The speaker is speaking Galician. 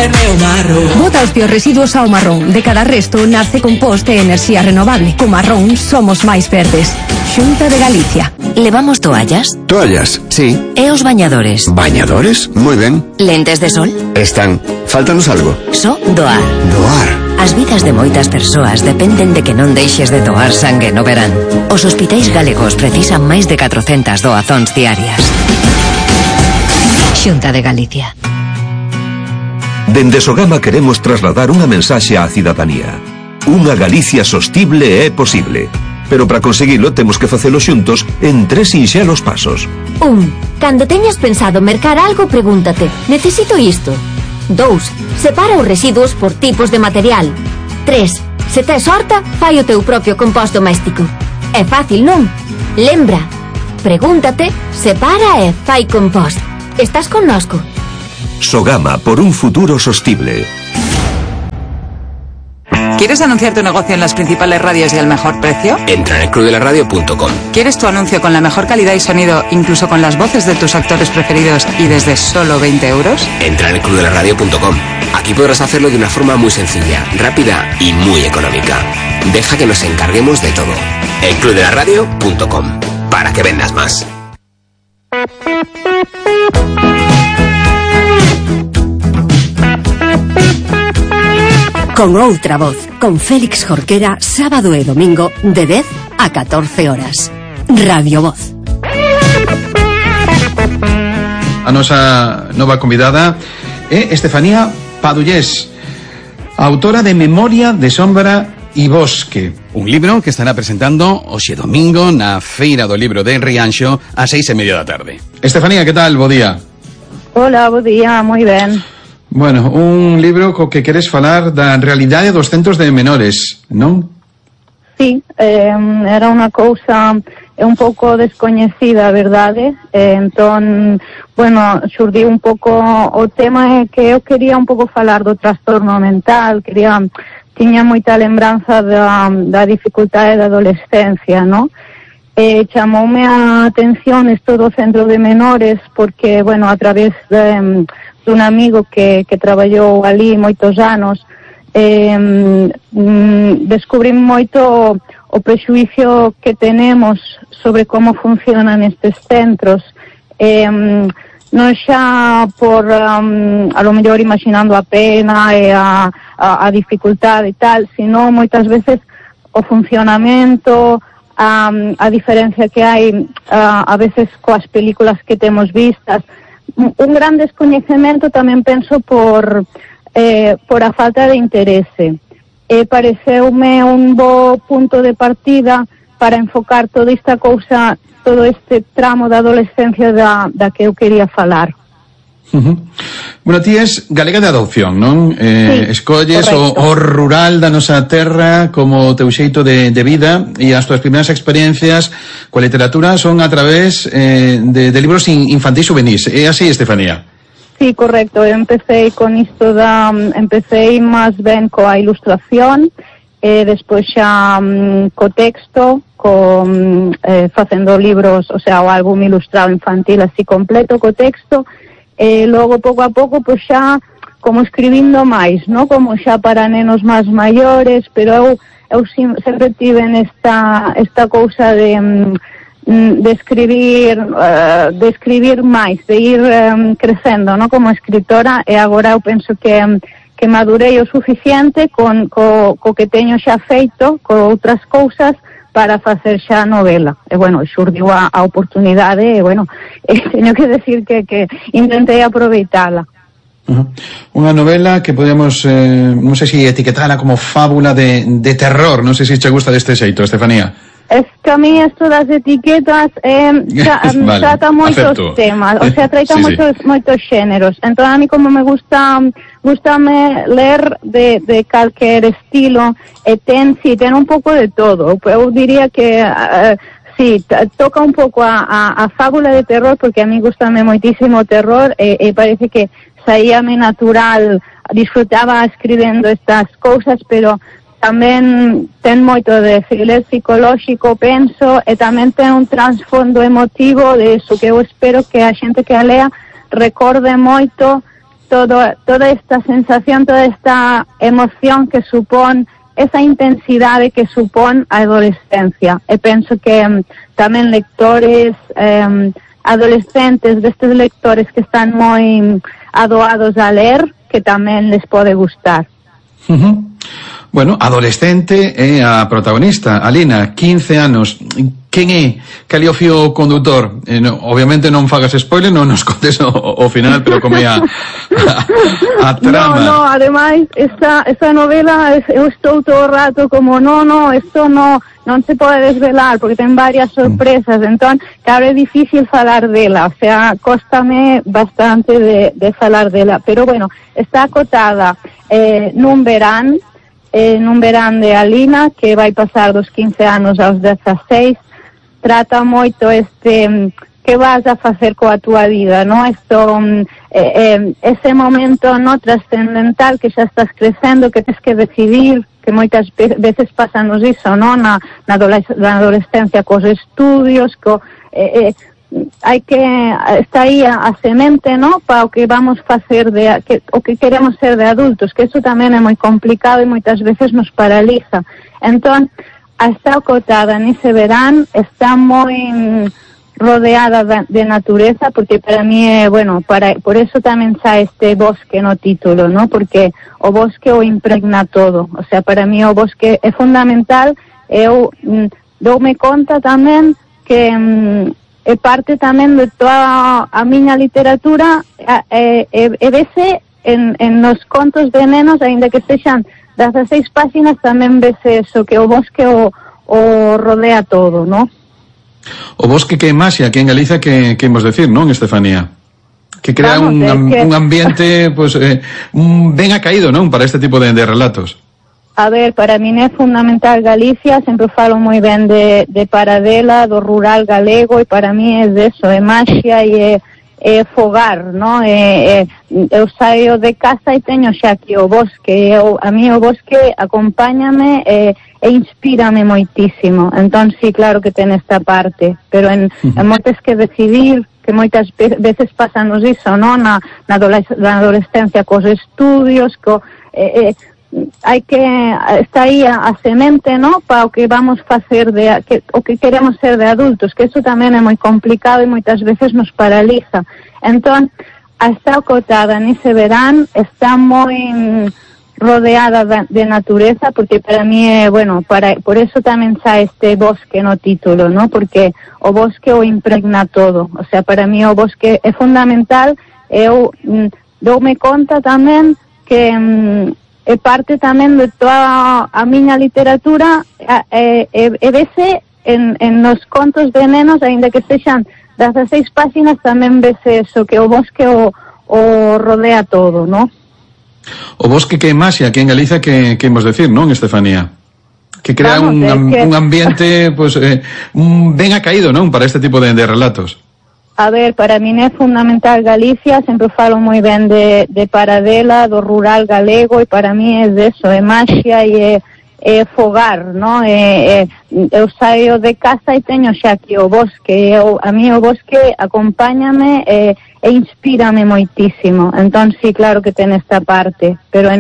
terreo marrón. Bota os teus residuos ao marrón. De cada resto nace compost e enerxía renovable. Co marrón somos máis verdes. Xunta de Galicia. ¿Levamos toallas? Toallas, sí. E os bañadores? ¿Bañadores? Muy ben. Lentes de sol? Están. Fáltanos algo. Só doar. Doar. As vidas de moitas persoas dependen de que non deixes de doar sangue no verán. Os hospitais galegos precisan máis de 400 doazóns diarias. Xunta de Galicia. Dende Sogama queremos trasladar unha mensaxe á cidadanía. Unha Galicia sostible é posible. Pero para conseguilo temos que facelo xuntos en 3 sinxelos pasos. 1. Cando teñas pensado mercar algo, pregúntate: necesito isto? 2. Separa os residuos por tipos de material. 3. Se tes horta, fai o teu propio compost doméstico. É fácil, non? Lembra, pregúntate, separa e fai compost. Estás connosco. Sogama, por un futuro sostible. ¿Quieres anunciar tu negocio en las principales radios y al mejor precio? Entra en elclubdelaradio.com. ¿Quieres tu anuncio con la mejor calidad y sonido, incluso con las voces de tus actores preferidos y desde solo 20 euros? Entra en elclubdelaradio.com. Aquí podrás hacerlo de una forma muy sencilla, rápida y muy económica. Deja que nos encarguemos de todo. elclubdelaradio.com. Para que vendas más. Con outra voz, con Félix Jorquera, sábado e domingo de 10 a 14 horas. Radio Voz. A nosa nova convidada é Estefanía Padullés, autora de Memoria de Sombra e Bosque, un libro que estará presentando hoxe domingo na Feira do Libro de Rianxo a 6:30 da tarde. Estefanía, que tal? Bo día. Hola, bo día, moi ben. Bueno, un libro co que queres falar da realidade dos centros de menores, non? Sí, era unha cousa un pouco descoñecida, verdade? Entón, bueno, xurdiu un pouco o tema que eu quería un pouco falar do trastorno mental, tiña moita lembranza da dificultade da adolescencia, non? Chamoume a atención isto do centro de menores porque, bueno, a través dun amigo que traballou ali moitos anos, descubrí moito o prexuicio que tenemos sobre como funcionan estes centros, non xa por a lo mellor imaginando a pena e a dificultade e tal, sino moitas veces o funcionamento, a diferencia que hai a veces coas películas que temos vistas, un gran descoñecemento tamén penso por a falta de interese. Pareceume un bo punto de partida para enfocar toda esta cousa, todo este tramo da adolescencia da que eu quería falar. Bueno, ti és galega de adopción, non? Sí, escolles o rural da nosa terra como teu xeito de vida, e as túas primeiras experiencias coa literatura son a través de libros infantís juvenís. É así, Estefanía? Sí, correcto. Eu empecé con isto empecé máis ben coa ilustración, despois xa co texto, facendo libros, o sea, o álbum ilustrado infantil así completo co texto, logo pouco a pouco pois xa como escribindo máis, no? Como xa para nenos máis maiores, pero eu sempre tive esta cousa de escribir máis, de ir crecendo, no? Como escritora, e agora eu penso que madurei o suficiente co que teño xa feito, co outras cousas, para facer xa novela. E, bueno, xurdiu a oportunidade e, bueno, teño que decir que intentei aproveitala. Unha novela que podemos, non sei se etiquetala como fábula de terror, non sei se che gusta deste xeito, Estefanía. Es que a mí esto das etiquetas vale, trata moitos temas, o sea, trata moitos xéneros. Entón a mí como me gustame ler de calquer estilo, e ten un pouco de todo. Eu diría que sí, toca un pouco a fábula de terror, porque a mí gustame moitísimo o terror, e parece que saíame natural, disfrutaba escribendo estas cousas, pero tamén ten moito de thriller psicolóxico, penso, e tamén ten un trasfondo emotivo de iso que eu espero que a xente que a lea recorde moito toda esta sensación, toda esta emoción que supón, esa intensidade que supón a adolescencia. E penso que tamén lectores adolescentes, destes lectores que están moi adoados a ler, que tamén les pode gustar. Bueno, adolescente é a protagonista, Alina, 15 anos. Quen é? Cal é o fío condutor? Obviamente non fagas spoiler, non nos contes o final, pero como é a trama. No, ademais, esta novela, eu estou todo o rato como, isto non se pode desvelar, porque ten varias sorpresas, entón, claro, é difícil falar dela, o sea, cóstame bastante de falar dela, pero bueno, está acotada nun verán de Alina, que vai pasar dos 15 anos aos 16, trata moito que vas a facer coa túa vida, no? Ese momento trascendental que xa estás crecendo, que tens que decidir, que moitas veces pásanos iso, no? Na adolescencia cos estudios, está aí a semente, no? Para o que vamos facer o que queremos ser de adultos, que eso tamén é moi complicado e moitas veces nos paraliza. Entón, está acotada nese verán, está moi rodeada de natureza, porque para mí por eso tamén xa este bosque no título, no? Porque o bosque o impregna todo, o sea, para mí o bosque é fundamental. Eu doume conta tamén que é parte tamén de toda a miña literatura, vese nos contos de nenos, aínda que sexan 16 páxinas, tamén vese eso, que o bosque o rodea todo, ¿no? O bosque que é máxia, aquí en Galicia, que imos decir, non, Estefanía? Que crea un ambiente, pues, ben acaído, non, para este tipo de relatos. A ver, para min é fundamental Galicia, sempre falo moi ben de Paradela, do rural galego, e para mí é deso, é maxia e é fogar, no? Eu saio de casa e teño xa aquí o bosque, a mí o bosque acompáñame e inspírame moitísimo. Entón, sí, claro que ten esta parte, pero en moitas que decidir, que moitas veces pásanos iso, no? Na adolescencia cos estudios, está aí a semente, no? Para o que vamos facer o que queremos ser de adultos, que eso tamén é moi complicado e moitas veces nos paraliza. Entón, está acotada nese verán, está moi rodeada de natureza, porque para mí por eso tamén xa este bosque no título, no? Porque o bosque o impregna todo, o sea, para mí o bosque é fundamental. Eu doume conta tamén que é parte tamén de toda a miña literatura, vese nos contos de nenos, aínda que sexan 16 páxinas, tamén vese eso, que o bosque o rodea todo, ¿no? O bosque que é máxia, aquí en Galicia, que imos decir, non, Estefanía? Que crea un ambiente, pues, ben acaído, non, para este tipo de relatos. A ver, para min é fundamental Galicia, sempre falo moi ben de Paradela, do rural galego, e para mí é deso, é maxia e é fogar, no? Eu saio de casa e teño xa aquí o bosque, a mí o bosque acompáñame e inspírame moitísimo. Entón, sí, claro que ten esta parte, pero